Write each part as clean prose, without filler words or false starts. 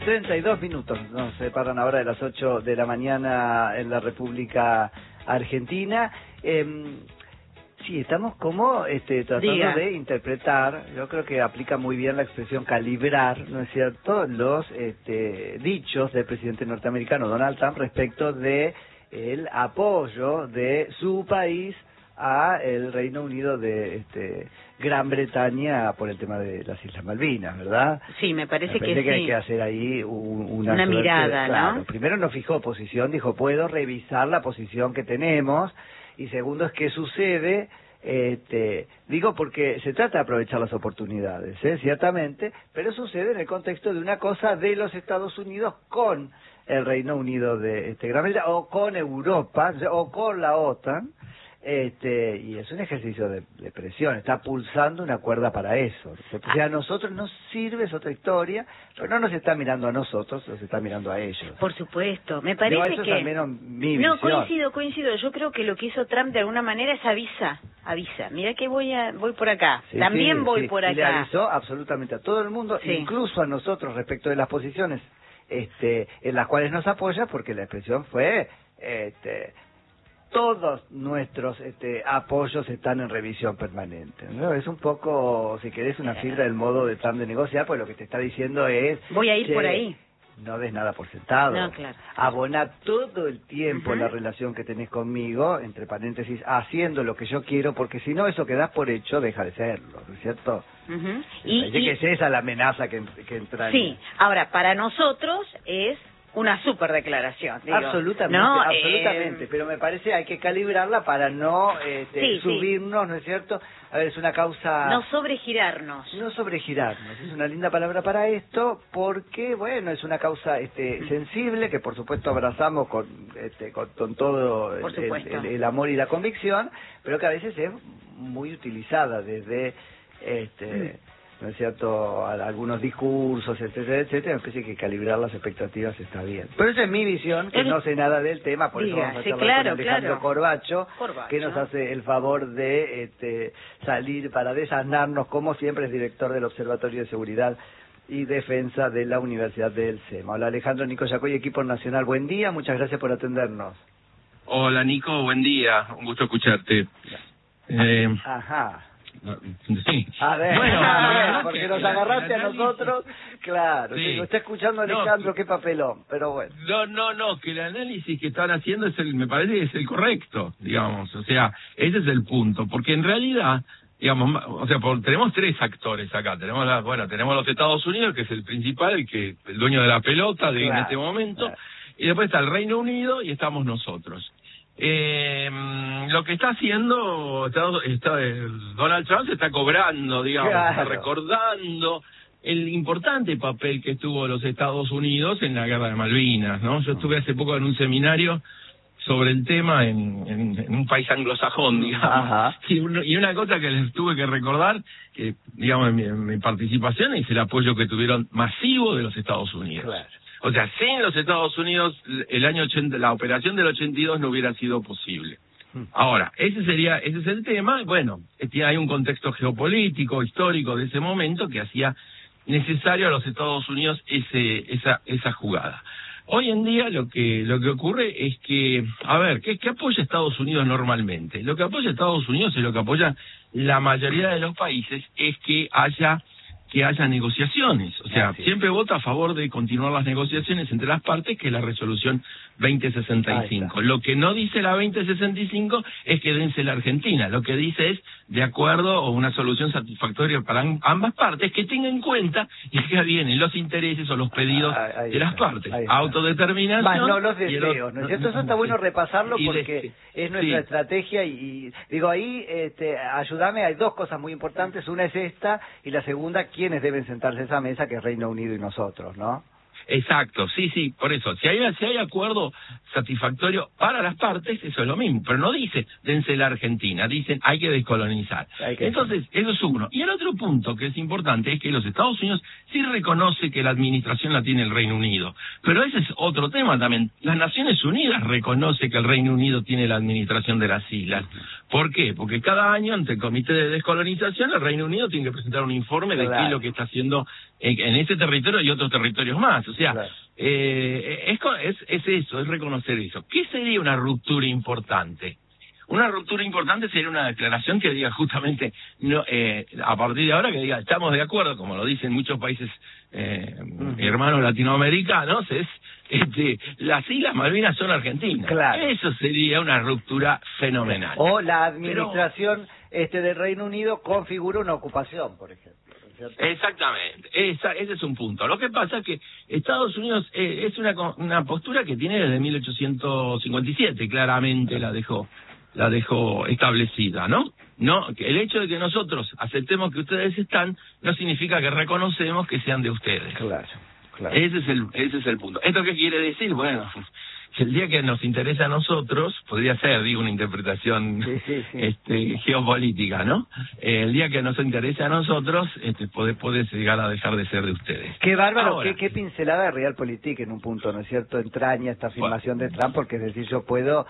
32 minutos nos separan ahora de las 8 de la mañana en la República Argentina. Sí, estamos como tratando de interpretar, yo creo que aplica muy bien la expresión calibrar, ¿no es cierto?, los dichos del presidente norteamericano Donald Trump respecto de el apoyo de su país a el Reino Unido de Gran Bretaña por el tema de las Islas Malvinas, ¿verdad? Sí, me parece que sí. hay que hacer ahí una mirada, claro, ¿no? Primero no fijó posición, dijo, puedo revisar la posición que tenemos, y segundo es qué sucede, digo porque se trata de aprovechar las oportunidades, ciertamente, pero sucede en el contexto de una cosa de los Estados Unidos con el Reino Unido de Gran Bretaña, o con Europa, o con la OTAN, y es un ejercicio de presión, está pulsando una cuerda para eso. O sea, a nosotros nos sirve, es otra historia, pero no nos está mirando a nosotros, nos está mirando a ellos. Por supuesto, me parece eso que... es al menos mi no, visión. coincido, yo creo que lo que hizo Trump de alguna manera es avisa, mira que voy por acá, Sí, también voy sí. por Y le acá. avisó absolutamente a todo el mundo, incluso a nosotros respecto de las posiciones en las cuales nos apoya, porque la expresión fue... todos nuestros apoyos están en revisión permanente, ¿no? Es un poco, si querés, una fibra del modo de Trump de negociar, pues lo que te está diciendo es... voy a ir por ahí. No des nada por sentado. No, claro. Abona todo el tiempo la relación que tenés conmigo, entre paréntesis, haciendo lo que yo quiero, porque si no, eso que das por hecho deja de serlo, ¿no es cierto? Y que es esa la amenaza que entra. Sí, ahora, para nosotros es... una super declaración, digo. Absolutamente, ¿no? absolutamente, pero me parece hay que calibrarla para no subirnos, ¿no es cierto? A ver, es una causa... no sobregirarnos. No sobregirarnos, es una linda palabra para esto, porque, bueno, es una causa sensible, que por supuesto abrazamos con todo el amor y la convicción, pero que a veces es muy utilizada desde... ¿no es cierto?, algunos discursos, etcétera, etcétera. Me parece que calibrar las expectativas está bien. Pero esa es mi visión, que no sé nada del tema, por eso vamos a charlar con Alejandro Corbacho, que nos hace el favor de salir para desasnarnos, como siempre es director del Observatorio de Seguridad y Defensa de la Universidad del SEMA. Hola Alejandro, Nico Yacoy, equipo nacional, buen día, muchas gracias por atendernos. Hola Nico, buen día, un gusto escucharte. Ajá. Sí. A ver, porque nos agarraste a nosotros, claro, sí. Lo está escuchando Alejandro, qué papelón, pero bueno. No, que el análisis que están haciendo me parece que es el correcto, digamos, o sea, ese es el punto, porque en realidad, digamos, o sea, tenemos tres actores acá, tenemos los Estados Unidos, que es el principal, el dueño de la pelota en este momento, y después está el Reino Unido y estamos nosotros. Lo que está haciendo Donald Trump se está cobrando, digamos, está recordando el importante papel que tuvo los Estados Unidos en la guerra de Malvinas, ¿no? Yo estuve hace poco en un seminario sobre el tema en un país anglosajón, digamos. Y una cosa que les tuve que recordar, que digamos en mi participación, es el apoyo que tuvieron masivo de los Estados Unidos. Claro. O sea, sin los Estados Unidos, la operación del 82 no hubiera sido posible. Ahora, ese es el tema. Bueno, hay un contexto geopolítico, histórico de ese momento que hacía necesario a los Estados Unidos esa jugada. Hoy en día lo que ocurre es que, a ver, ¿qué apoya Estados Unidos normalmente? Lo que apoya Estados Unidos y lo que apoya la mayoría de los países es que haya negociaciones, o sea, siempre vota a favor de continuar las negociaciones entre las partes, que es la resolución 2065. Lo que no dice la 2065 es que dense la Argentina, lo que dice es de acuerdo o una solución satisfactoria para ambas partes, que tenga en cuenta y que vienen los intereses o los pedidos de las partes, autodeterminación. Más no los deseos, ¿no es cierto? Eso está bueno repasarlo porque es nuestra estrategia y digo ahí, ayúdame, hay dos cosas muy importantes, una es esta y la segunda, quiénes deben sentarse a esa mesa, que es Reino Unido y nosotros, ¿no? Exacto, sí, por eso, si hay acuerdo satisfactorio para las partes, eso es lo mismo, pero no dice dense la Argentina, dicen hay que descolonizar. Entonces, eso es uno. Y el otro punto que es importante es que los Estados Unidos sí reconoce que la administración la tiene el Reino Unido, pero ese es otro tema también. Las Naciones Unidas reconoce que el Reino Unido tiene la administración de las islas. ¿Por qué? Porque cada año ante el Comité de Descolonización el Reino Unido tiene que presentar un informe de qué es lo que está haciendo en ese territorio y otros territorios más. O sea, sea, claro. Es eso, es reconocer eso. ¿Qué sería una ruptura importante? Una ruptura importante sería una declaración que diga justamente, no, a partir de ahora que diga, estamos de acuerdo, como lo dicen muchos países hermanos latinoamericanos, las Islas Malvinas son argentinas. Claro. Eso sería una ruptura fenomenal. O la administración del Reino Unido configura una ocupación, por ejemplo. ¿Cierto? Exactamente, ese es un punto. Lo que pasa es que Estados Unidos es una postura que tiene desde 1857, claramente la dejó establecida, ¿no? No, el hecho de que nosotros aceptemos que ustedes están no significa que reconocemos que sean de ustedes. Claro. Ese es el punto. ¿Esto qué quiere decir? Bueno, que el día que nos interesa a nosotros, podría ser, digo, una interpretación geopolítica, ¿no? El día que nos interesa a nosotros, puede llegar a dejar de ser de ustedes. Qué bárbaro, qué pincelada de Realpolitik en un punto, ¿no es cierto? Entraña esta afirmación de Trump, porque es decir, yo puedo,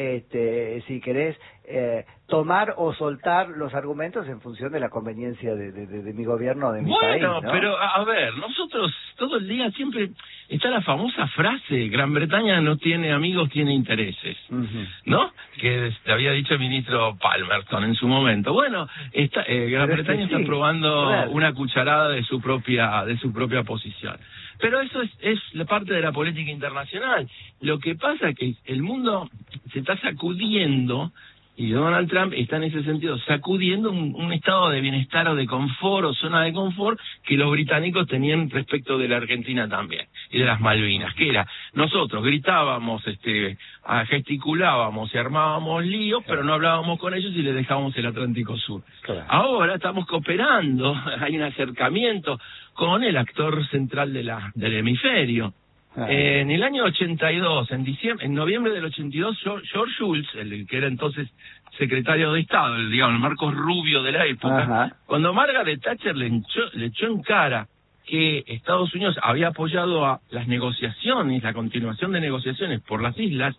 si querés, tomar o soltar los argumentos en función de la conveniencia de mi gobierno, de mi país, ¿no? Bueno, pero a ver, nosotros todo el día siempre está la famosa frase, Gran Bretaña no tiene amigos, tiene intereses, ¿no? Que te había dicho el ministro Palmerston en su momento. Bueno, Gran Bretaña está probando una cucharada de su propia posición. Pero eso es la parte de la política internacional. Lo que pasa es que el mundo se está sacudiendo, y Donald Trump está en ese sentido sacudiendo un estado de bienestar o de confort o zona de confort que los británicos tenían respecto de la Argentina también y de las Malvinas, que era, nosotros gritábamos, gesticulábamos y armábamos líos, pero no hablábamos con ellos y les dejábamos el Atlántico Sur. Claro. Ahora estamos cooperando, hay un acercamiento con el actor central del hemisferio. En el año 82, en noviembre del 82, George Shultz, el que era entonces secretario de Estado, el Marcos Rubio de la época, cuando Margaret Thatcher le echó en cara que Estados Unidos había apoyado a las negociaciones, la continuación de negociaciones por las islas,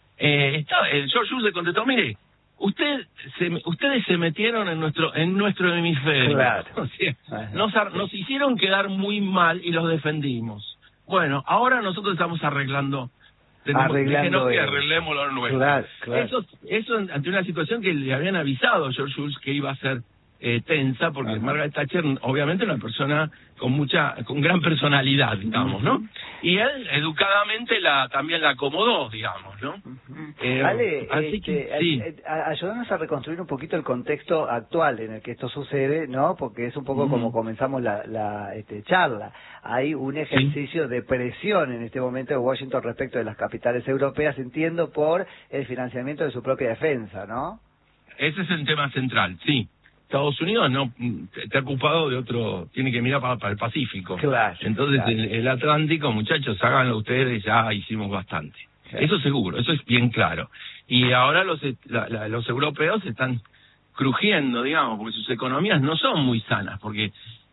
George Shultz le contestó, mire, ustedes se metieron en nuestro hemisferio, claro. O sea, nos hicieron quedar muy mal y los defendimos. Bueno, ahora nosotros estamos arreglando y arreglemos lo nuestro. Claro. Eso ante una situación que le habían avisado a George Shultz que iba a ser tensa, porque Margaret Thatcher obviamente una persona con gran personalidad, digamos, ¿no? Y él educadamente también la acomodó, digamos, ¿no? Ale, así que sí. Ayúdanos a reconstruir un poquito el contexto actual en el que esto sucede, ¿no? Porque es un poco como comenzamos la charla. Hay un ejercicio de presión en este momento de Washington respecto de las capitales europeas, entiendo, por el financiamiento de su propia defensa, ¿no? Ese es el tema central, sí. Estados Unidos no está ocupado de otro, tiene que mirar para el Pacífico. Claro. Entonces el Atlántico, muchachos, háganlo ustedes, ya hicimos bastante. Claro. Eso seguro, eso es bien claro. Y ahora los europeos están crujiendo, digamos, porque sus economías no son muy sanas, porque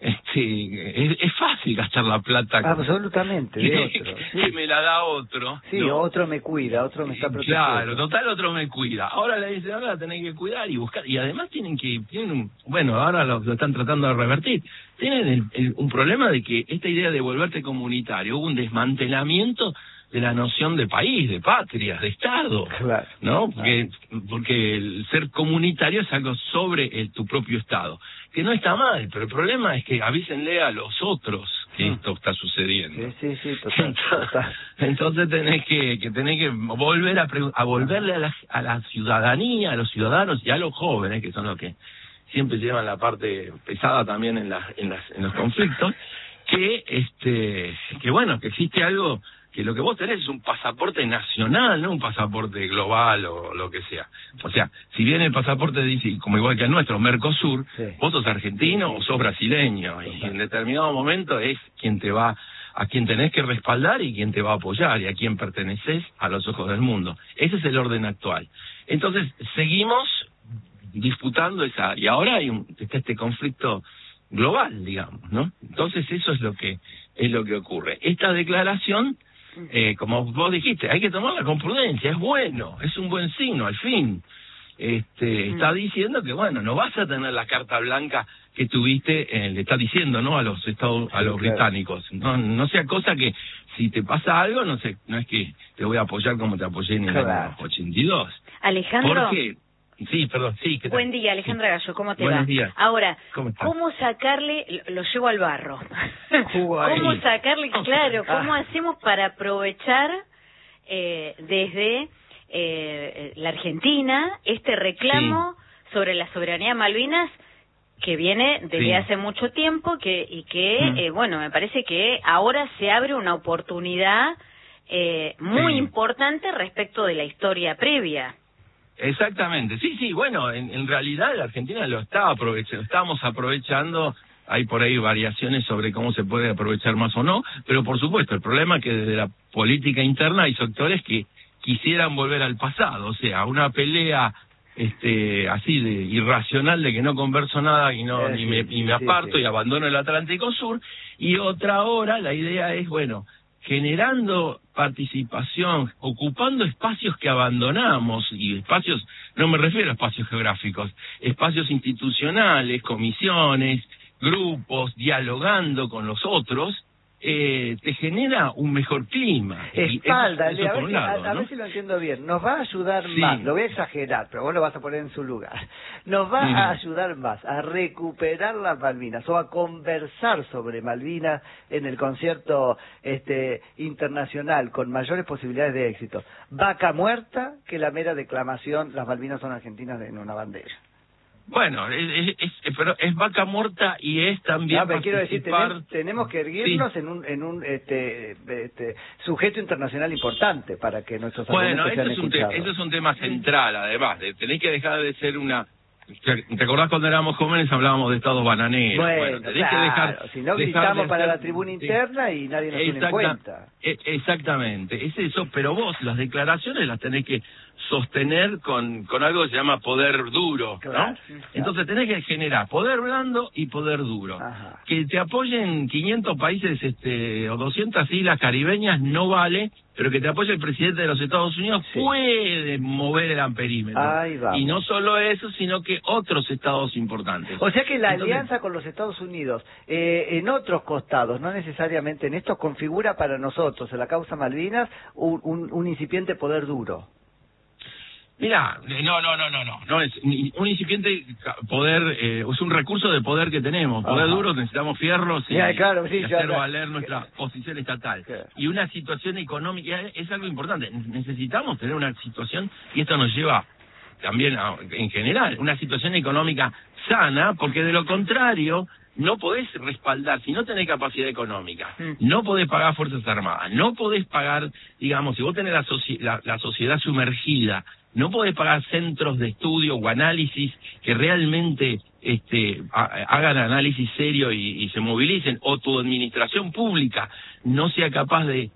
es fácil gastar la plata. Absolutamente, de otro. Que me la da otro. Sí, ¿no? Otro me cuida, otro me está protegiendo. Claro, total, otro me cuida. Ahora le dicen, ahora la tenés que cuidar y buscar. Y además bueno, ahora lo están tratando de revertir. Tienen un problema de que esta idea de volverte comunitario, hubo un desmantelamiento de la noción de país, de patria, de Estado, claro, ¿no? Porque el ser comunitario es algo sobre tu propio Estado, que no está mal, pero el problema es que avísenle a los otros que esto está sucediendo. Sí, total. Entonces tenés que volver a volverle a la ciudadanía, a los ciudadanos y a los jóvenes, que son los que siempre llevan la parte pesada también en los conflictos, que bueno, que existe algo, que lo que vos tenés es un pasaporte nacional, no un pasaporte global o lo que sea. O sea, si bien el pasaporte dice, como igual que el nuestro, Mercosur, vos sos argentino o sos brasileño, y en determinado momento es a quien tenés que respaldar y quien te va a apoyar, y a quien perteneces a los ojos del mundo. Ese es el orden actual. Entonces, seguimos disputando y ahora está este conflicto global, digamos, ¿no? Entonces eso es lo que ocurre. Esta declaración, como vos dijiste, hay que tomarla con prudencia, es bueno, es un buen signo, al fin. está diciendo que, bueno, no vas a tener la carta blanca que tuviste, le está diciendo, ¿no?, a los británicos. No sea cosa que si te pasa algo, no es que te voy a apoyar como te apoyé en el año 82. Alejandro. ¿Por qué? Sí, perdón, sí. ¿Qué tal? Buen día, Alejandra Gallo, ¿cómo te Buenos va? días. Ahora, ¿Cómo sacarle, lo llevo al barro, ¿cómo sacarle, claro, cómo hacemos para aprovechar desde la Argentina este reclamo sobre la soberanía de Malvinas que viene desde hace mucho tiempo bueno, me parece que ahora se abre una oportunidad muy importante respecto de la historia previa? Exactamente, sí, bueno, en realidad la Argentina lo estábamos aprovechando. Hay por ahí variaciones sobre cómo se puede aprovechar más o no, pero por supuesto el problema es que desde la política interna hay sectores que quisieran volver al pasado, o sea, una pelea así de irracional de que no converso nada y me aparto y abandono el Atlántico Sur, y otra hora la idea es, bueno, generando participación, ocupando espacios que abandonamos, y espacios, no me refiero a espacios geográficos, espacios institucionales, comisiones, grupos, dialogando con los otros, te genera un mejor clima. Espalda, a ver si lo entiendo bien. Nos va a ayudar más, lo voy a exagerar, pero vos lo vas a poner en su lugar. Nos va a ayudar más a recuperar las Malvinas o a conversar sobre Malvinas en el concierto internacional con mayores posibilidades de éxito. Vaca muerta que la mera declamación, las Malvinas son argentinas en una bandera. Bueno, pero es vaca muerta y es también pero quiero decir, tenemos que erguirnos en un sujeto internacional importante para que nuestros argumentos sean escuchados. Eso es un tema central, además. Tenés que dejar de ser una... ¿Te acordás cuando éramos jóvenes hablábamos de estados bananeros? Bueno, tenés que dejar, si no gritamos para la tribuna interna y nadie nos tiene en cuenta. Exactamente, es eso, pero vos las declaraciones las tenés que sostener con algo que se llama poder duro, ¿no? Entonces tenés que generar poder blando y poder duro. Que te apoyen 500 países o 200 islas caribeñas no vale, pero que te apoye el presidente de los Estados Unidos puede mover el amperímetro. Y no solo eso, sino que otros estados importantes. O sea que la alianza con los Estados Unidos en otros costados, no necesariamente en estos, configura para nosotros, en la causa Malvinas, un incipiente poder duro. Mira, no es un incipiente poder, es un recurso de poder que tenemos. Poder duro, necesitamos fierros y hacer valer nuestra posición estatal. Y una situación económica es algo importante. Necesitamos tener una situación, y esto nos lleva también en general, una situación económica sana, porque de lo contrario no podés respaldar, si no tenés capacidad económica, no podés pagar Fuerzas Armadas, no podés pagar, digamos, si vos tenés la sociedad sumergida, no podés pagar centros de estudio o análisis que realmente hagan análisis serio y se movilicen, o tu administración pública no sea capaz de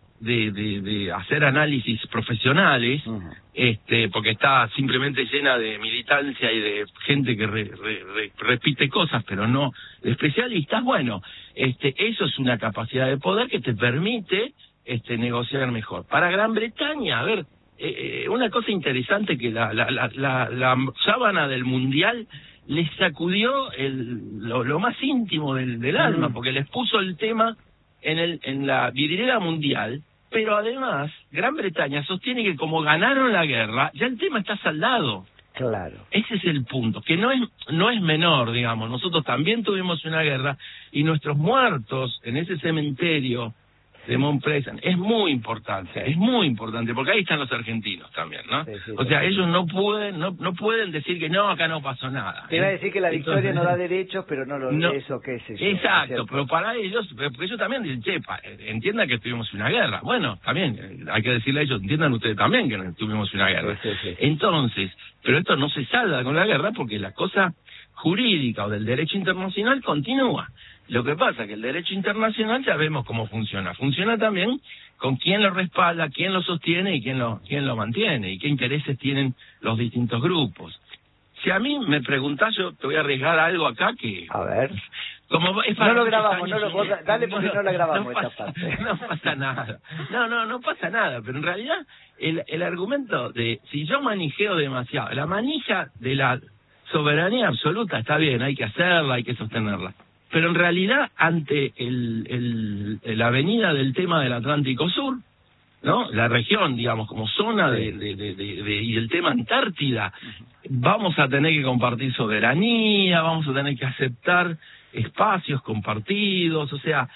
hacer análisis profesionales, porque está simplemente llena de militancia y de gente que repite cosas, pero no de especialistas. Bueno, eso es una capacidad de poder que te permite negociar mejor. Para Gran Bretaña, a ver, una cosa interesante que la sábana del Mundial les sacudió lo más íntimo del alma, porque les puso el tema en la vidriera mundial, pero además Gran Bretaña sostiene que como ganaron la guerra, ya el tema está saldado. Claro. Ese es el punto, que no es menor, digamos. Nosotros también tuvimos una guerra y nuestros muertos en ese cementerio de Mount Pleasant es muy importante, porque ahí están los argentinos también, ¿no? O sea, ellos no pueden decir que no, acá no pasó nada. Te iba a decir que la victoria no da derechos, pero eso qué es eso. Exacto, pero para ellos también dicen, entiendan que tuvimos una guerra. Bueno, también hay que decirle a ellos, entiendan ustedes también que tuvimos una guerra. Entonces, pero esto no se salda con la guerra porque la cosa jurídica o del derecho internacional continúa. Lo que pasa es que el derecho internacional ya vemos cómo funciona. Funciona también con quién lo respalda, quién lo sostiene y quién lo mantiene, y qué intereses tienen los distintos grupos. Si a mí me preguntás, yo te voy a arriesgar algo acá que... A ver. Como es no lo grabamos, dale porque no la grabamos esta parte. No pasa nada. No pasa nada, pero en realidad el argumento de si yo manijeo demasiado, la manija de la soberanía absoluta está bien, hay que hacerla, hay que sostenerla. Pero en realidad, ante la venida del tema del Atlántico Sur, ¿no? La región, digamos, como zona y el tema Antártida, vamos a tener que compartir soberanía, vamos a tener que aceptar espacios compartidos, o sea,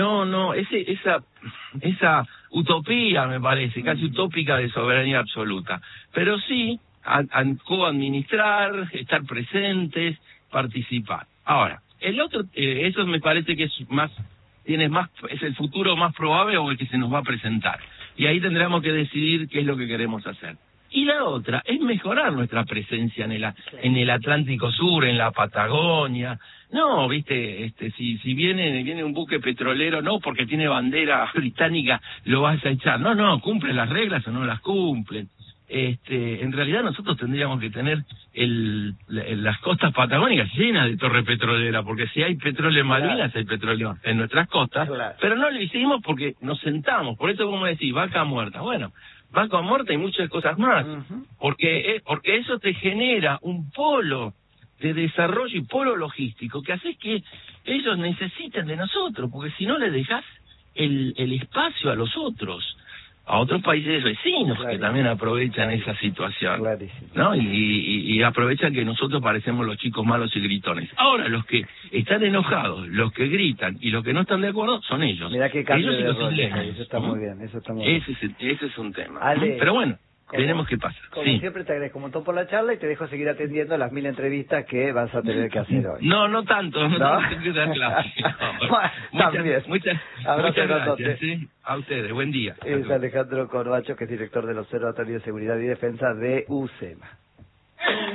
esa utopía, me parece, casi utópica de soberanía absoluta, pero sí coadministrar, estar presentes, participar. Ahora, el otro, eso me parece que es el futuro más probable o el que se nos va a presentar. Y ahí tendremos que decidir qué es lo que queremos hacer. Y la otra es mejorar nuestra presencia en el Atlántico Sur, en la Patagonia. No, viste, si viene un buque petrolero, no porque tiene bandera británica lo vas a echar. No, cumple las reglas o no las cumplen. En realidad nosotros tendríamos que tener las costas patagónicas llenas de torre petrolera, porque si hay petróleo en Malvinas, hay petróleo en nuestras costas, pero no lo hicimos porque nos sentamos. Por eso, como decís, vaca muerta. Bueno, vaca muerta y muchas cosas más, porque eso te genera un polo de desarrollo y polo logístico que hace que ellos necesiten de nosotros, porque si no le dejás el espacio a los otros, a otros países vecinos que también aprovechan esa situación, ¿no? Y aprovechan que nosotros parecemos los chicos malos y gritones. Ahora, los que están enojados, los que gritan y los que no están de acuerdo son ellos. Mirá qué cambio ellos de rol, eso está muy bien, Ese es un tema. Ale, pero bueno, tenemos que pasar. Como siempre, te agradezco un montón por la charla y te dejo seguir atendiendo las 1000 entrevistas que vas a tener que hacer hoy. No tanto, no tengo que dar clase. Muchas gracias, ¿sí? A ustedes, buen día. Es Alejandro Corbacho, que es director del Observatorio de Seguridad y Defensa de UCEMA.